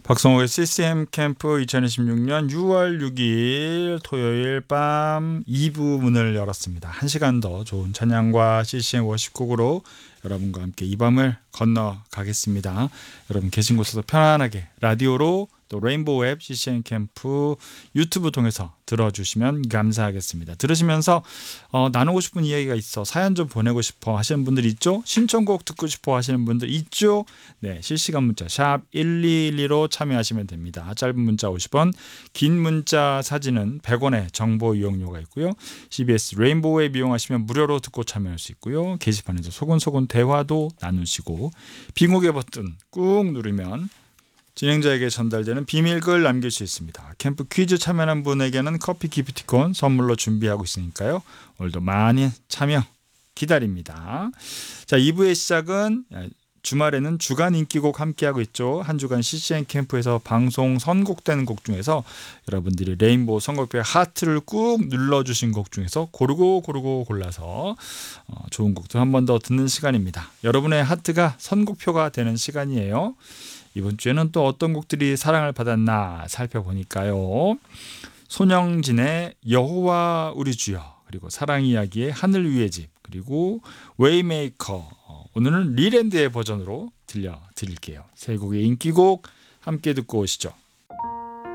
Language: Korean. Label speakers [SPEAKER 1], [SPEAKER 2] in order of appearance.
[SPEAKER 1] 박성호의 CCM 캠프 2026년 6월 6일 토요일 밤 2부 문을 열었습니다. 1시간 더 좋은 찬양과 CCM 워십곡으로 여러분과 함께 이 밤을 건너가겠습니다. 여러분 계신 곳에서 편안하게 라디오로 또 레인보우 앱 CCM 캠프 유튜브 통해서 들어주시면 감사하겠습니다. 들으시면서 나누고 싶은 이야기가 있어 사연 좀 보내고 싶어 하시는 분들 있죠? 신청곡 듣고 싶어 하시는 분들 있죠? 네, 실시간 문자 샵 1212로 참여하시면 됩니다. 짧은 문자 50원, 긴 문자 사진은 100원의 정보 이용료가 있고요. CBS 레인보우 앱 이용하시면 무료로 듣고 참여할 수 있고요. 게시판에서 소곤소곤 대화도 나누시고 빙고개 버튼 꾹 누르면 진행자에게 전달되는 비밀글 남길 수 있습니다. 캠프 퀴즈 참여한 분에게는 커피 기프티콘 선물로 준비하고 있으니까요. 오늘도 많이 참여 기다립니다. 자, 2부의 시작은 주말에는 주간 인기곡 함께하고 있죠. 한 주간 CCM 캠프에서 방송 선곡되는 곡 중에서 여러분들이 레인보우 선곡표에 하트를 꾹 눌러주신 곡 중에서 고르고 골라서 좋은 곡도 한 번 더 듣는 시간입니다. 여러분의 하트가 선곡표가 되는 시간이에요. 이번 주에는 또 어떤 곡들이 사랑을 받았나 살펴보니까요. 손영진의 여호와 우리 주여, 그리고 사랑 이야기의 하늘 위의 집, 그리고 웨이메이커, 오늘은 리랜드의 버전으로 들려드릴게요. 세 곡의 인기곡 함께 듣고 오시죠.